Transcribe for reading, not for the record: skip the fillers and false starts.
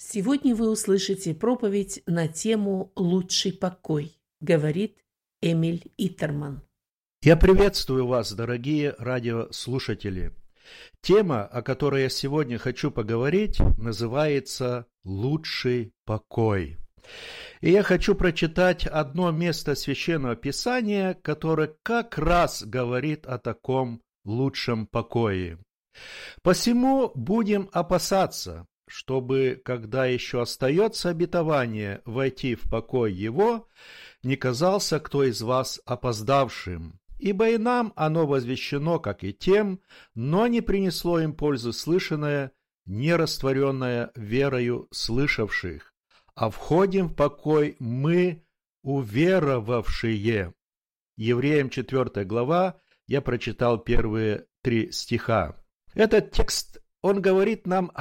Сегодня вы услышите проповедь на тему «Лучший покой», говорит Эмиль Иттерман. Я приветствую вас, дорогие радиослушатели. Тема, о которой я сегодня хочу поговорить, называется «Лучший покой». И я хочу прочитать одно место Священного Писания, которое как раз говорит о таком лучшем покое. «Посему будем опасаться, чтобы, когда еще остается обетование войти в покой его, не казался кто из вас опоздавшим. Ибо и нам оно возвещено, как и тем, но не принесло им пользы слышанное, не растворенное верою слышавших. А входим в покой мы, уверовавшие». Евреям 4 глава, я прочитал первые 3 стиха. Этот текст, он говорит нам